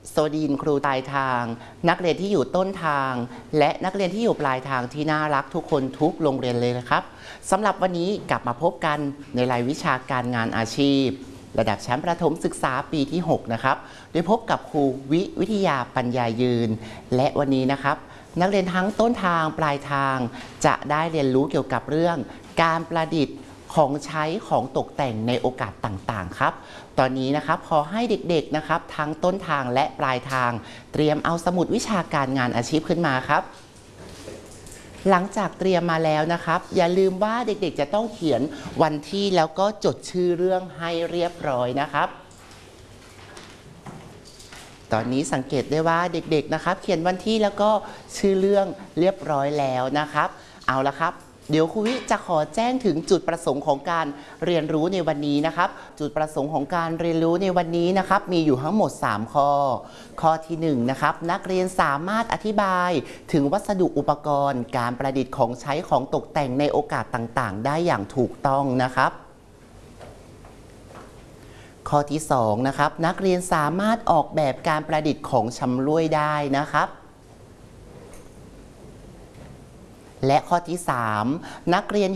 สวัสดีครูปลายทางนักเรียนที่อยู่ต้นทางและนักเรียนที่อยู่ปลายทางที่น่ารักทุกคนทุกโรงเรียนเลยนะครับสำหรับวันนี้กลับมาพบกันในรายวิชาการงานอาชีพระดับชั้นประถมศึกษาปีที่6นะครับโดยพบกับครูวิทยาปัญญายืนและวันนี้นะครับนักเรียนทั้งต้นทางปลายทางจะได้เรียนรู้เกี่ยวกับเรื่องการประดิษฐ์ของใช้ของตกแต่งในโอกาสต่างๆครับตอนนี้นะครับขอให้เด็กๆนะครับทั้งต้นทางและปลายทางเตรียมเอาสมุดวิชาการงานอาชีพขึ้นมาครับหลังจากเตรียมมาแล้วนะครับอย่าลืมว่าเด็กๆจะต้องเขียนวันที่แล้วก็จดชื่อเรื่องให้เรียบร้อยนะครับตอนนี้สังเกตได้ว่าเด็กๆนะครับเขียนวันที่แล้วก็ชื่อเรื่องเรียบร้อยแล้วนะครับเอาละครับเดี๋ยวครูวิจะขอแจ้งถึงจุดประสงค์ของการเรียนรู้ในวันนี้นะครับจุดประสงค์ของการเรียนรู้ในวันนี้นะครับมีอยู่ทั้งหมด3ข้อที่1นะครับนักเรียนสามารถอธิบายถึงวัสดุอุปกรณ์การประดิษฐ์ของใช้ของตกแต่งในโอกาสต่างๆได้อย่างถูกต้องนะครับข้อที่2นะครับนักเรียนสามารถออกแบบการประดิษฐ์ของชำร่วยได้นะครับและข้อที่3นักเรียน